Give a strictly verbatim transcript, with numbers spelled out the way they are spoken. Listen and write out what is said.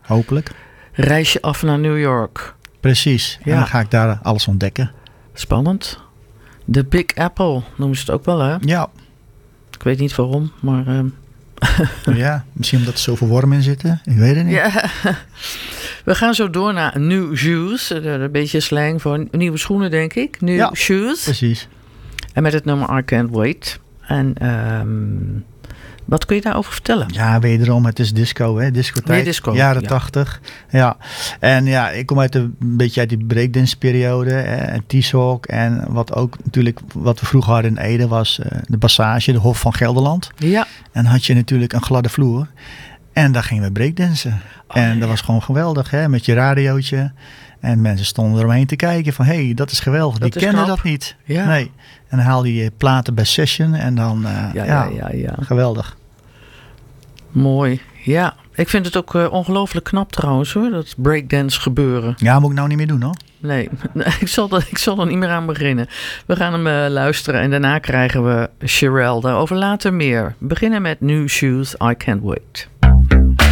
hopelijk. Reisje af naar New York. Precies. Ja. En dan ga ik daar alles ontdekken. Spannend. De Big Apple noemen ze het ook wel, hè? Ja. Ik weet niet waarom, maar... Uh... ja, misschien omdat er zoveel wormen in zitten. Ik weet het niet. Ja. We gaan zo door naar New Shoes. Een beetje slang voor nieuwe schoenen, denk ik. New ja, Shoes. Precies. En met het nummer I Can't Wait. En um, wat kun je daarover vertellen? Ja, wederom, het is disco, hè? Discotijd. Nee, disco. Jaren ja. tachtig. Ja. En ja, ik kom uit een beetje uit die breakdance periode. En T-Sock. En wat ook natuurlijk, wat we vroeger hadden in Ede was uh, de Passage, de Hof van Gelderland. Ja. En had je natuurlijk een gladde vloer. En daar gingen we breakdansen. Oh, en dat ja. was gewoon geweldig, hè? Met je radiootje. En mensen stonden eromheen te kijken van, hé, hey, dat is geweldig. Dat Die kennen dat niet. Ja. Nee. En dan haalde je platen bij Session en dan, uh, ja, ja, ja, ja, ja, geweldig. Mooi, ja. Ik vind het ook uh, ongelooflijk knap trouwens hoor, dat breakdance gebeuren. Ja, moet ik nou niet meer doen hoor. Nee, ik zal, er, ik zal er niet meer aan beginnen. We gaan hem uh, luisteren en daarna krijgen we Cherelle. Daarover later meer. We beginnen met New Shoes, I Can't Wait.